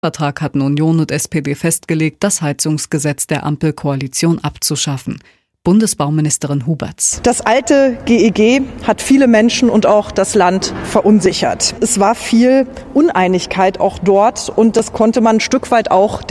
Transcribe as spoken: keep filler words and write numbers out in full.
Vertrag hatten Union und S P D festgelegt, das Heizungsgesetz der Ampelkoalition abzuschaffen. Bundesbauministerin Huberts. Das alte G E G hat viele Menschen und auch das Land verunsichert. Es war viel Uneinigkeit auch dort und das konnte man ein Stück weit auch